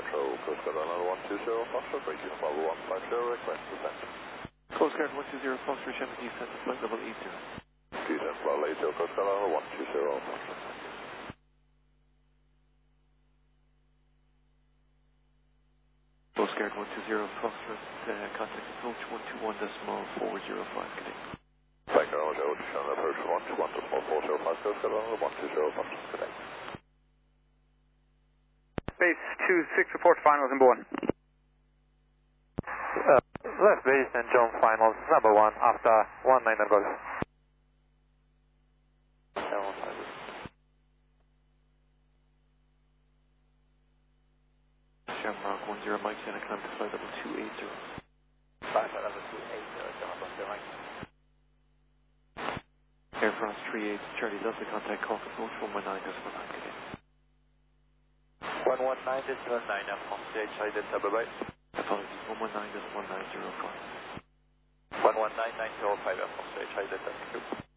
Control, Coast Guard 120 Foxtrot, radio level 150, request descent. Coast Guard 120 Foxtrot, Shannon descent to flight level 80. Descent level 80, Coast Guard 120 Foxtrot. Coast Guard 120 Foxtrot, contact approach 121.405, connect. Thank you very much, Ocean approach 121.405, Coast Guard 120 Foxtrot, connect. Base 26 report finals in Bourne. Left base and John finals, number 1 after 19 golf. Shamrock 10 Mike, Santa climb to flight level 280. Flight level 280, John Mike. Air France 38, Charlie Delta, contact call approach 119.9, connect. 119.9, Charlie Delta, bye-bye. Apologies, 119.1905. 119.905, Charlie Delta.